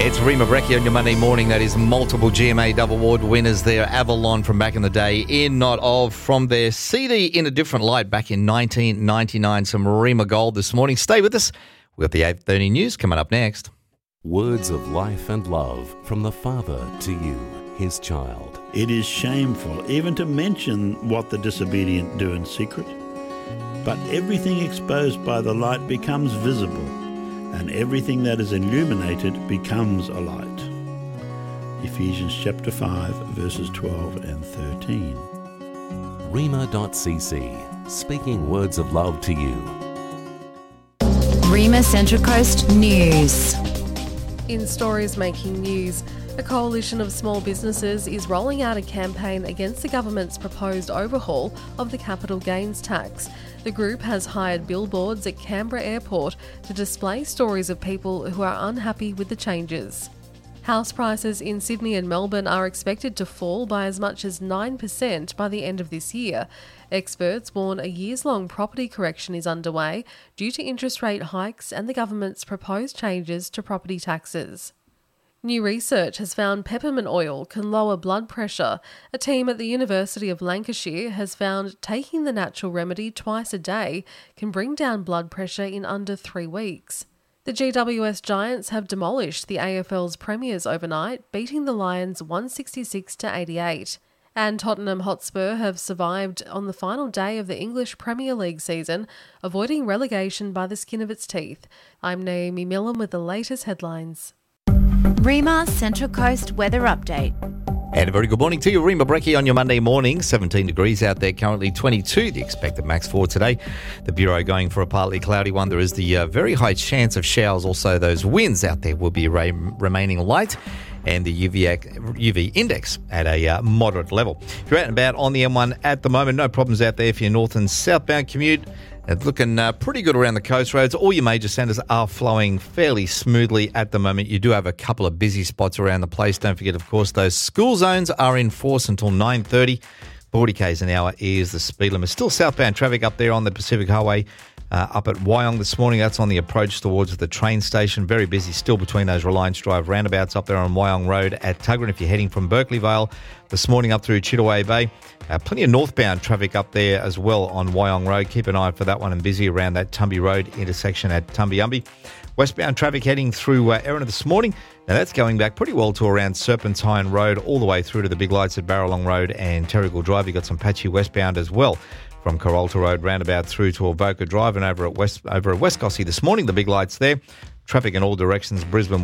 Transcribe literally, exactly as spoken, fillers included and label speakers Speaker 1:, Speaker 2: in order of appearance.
Speaker 1: It's Rima Breccia on your Monday morning. That is multiple G M A Dove Award winners there. Avalon from back in the day, In Not Of, from their C D In a Different Light back in nineteen ninety-nine. Some Rima Gold this morning. Stay with us. We've got the eight thirty news coming up next.
Speaker 2: Words of life and love from the Father to you, his child.
Speaker 3: It is shameful even to mention what the disobedient do in secret. But everything exposed by the light becomes visible, and everything that is illuminated becomes a light. Ephesians chapter five, verses twelve and thirteen.
Speaker 2: Rima dot c c, speaking words of love to you.
Speaker 4: Rima Central Coast News.
Speaker 5: In stories making news, a coalition of small businesses is rolling out a campaign against the government's proposed overhaul of the capital gains tax. The group has hired billboards at Canberra Airport to display stories of people who are unhappy with the changes. House prices in Sydney and Melbourne are expected to fall by as much as nine percent by the end of this year. Experts warn a years-long property correction is underway due to interest rate hikes and the government's proposed changes to property taxes. New research has found peppermint oil can lower blood pressure. A team at the University of Lancashire has found taking the natural remedy twice a day can bring down blood pressure in under three weeks. The G W S Giants have demolished the A F L's premiers overnight, beating the Lions one sixty-six to eighty-eight. And Tottenham Hotspur have survived on the final day of the English Premier League season, avoiding relegation by the skin of its teeth. I'm Naomi Millen with the latest headlines.
Speaker 4: Rima Central Coast Weather Update.
Speaker 1: And a very good morning to you, Rima Breccia on your Monday morning. seventeen degrees out there, currently twenty-two, the expected max for today. The Bureau going for a partly cloudy one. There is the uh, very high chance of showers. Also, those winds out there will be ra- remaining light. And the U V, U V index at a uh, moderate level. If you're out and about on the M one at the moment, no problems out there for your north and southbound commute. It's looking uh, pretty good around the coast roads. All your major centres are flowing fairly smoothly at the moment. You do have a couple of busy spots around the place. Don't forget, of course, those school zones are in force until nine thirty. forty kays an hour is the speed limit. Still southbound traffic up there on the Pacific Highway. Uh, up at Wyong this morning, that's on the approach towards the train station. Very busy still between those Reliance Drive roundabouts up there on Wyong Road at Tuggeran. If you're heading from Berkeley Vale this morning up through Chittaway Bay, uh, plenty of northbound traffic up there as well on Wyong Road. Keep an eye out for that one, and busy around that Tumby Road intersection at Tumbyumby. Westbound traffic heading through uh, Erina this morning. Now that's going back pretty well to around Serpentine Road all the way through to the big lights at Barralong Road and Terrigal Drive. You've got some patchy westbound as well. From Corolta Road roundabout through to Avoca Drive and over at West over at West Gossie this morning, the big lights there. Traffic in all directions, Brisbane